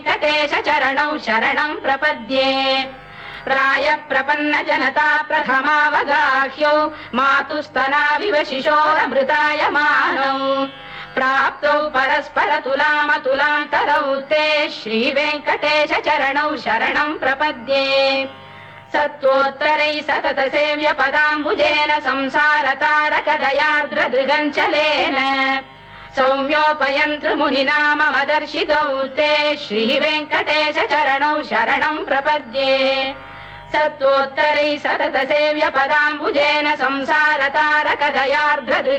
वेङ्कटेश चरणौ शरणं प्रपद्ये प्राय प्रपन्न जनता प्रथमावगाह्यौ मातुस्तनाविव शिशोरमृतायमानौ प्राप्तौ परस्पर तुलामतुलान्तरौ ते श्रीवेङ्कटेश चरणौ शरणं प्रपद्ये सत्त्वोत्तरै सतत सेव्य पदाम्बुजेन संसारतारकदयार्द्रदृगञ्चलेन सौम्योपयन्तृमुनिना मम दर्शितौ ते श्रीवेङ्कटेश चरणौ शरणं प्रपद्ये सत्त्वोत्तरै सतत सेव्य पदाम्बुजेन संसारतारकदयार्द्रदृगञ्चलेन